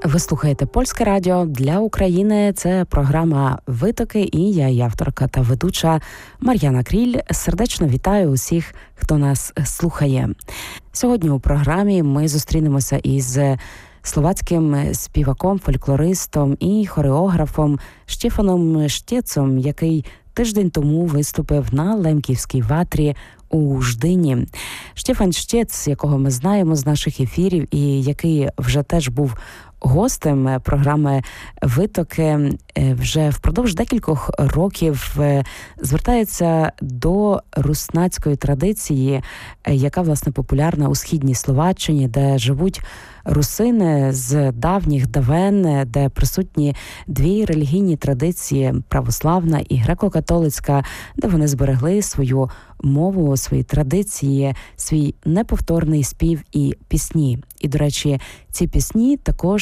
Ви слухаєте Польське радіо для України. Це програма «Витоки» і я, її авторка та ведуча Мар'яна Кріль. Сердечно вітаю усіх, хто нас слухає. Сьогодні у програмі ми зустрінемося із словацьким співаком, фольклористом і хореографом Штефаном Штєцом, який тиждень тому виступив на Лемківській ватрі у Ждині. Штефан Штєц, якого ми знаємо з наших ефірів і який вже теж був гостем програми «Витоки», вже впродовж декількох років звертається до руснацької традиції, яка, власне, популярна у східній Словаччині, де живуть русини з давніх давен, де присутні дві релігійні традиції – православна і греко-католицька, де вони зберегли свою мову, свої традиції, свій неповторний спів і пісні. І, до речі, ці пісні також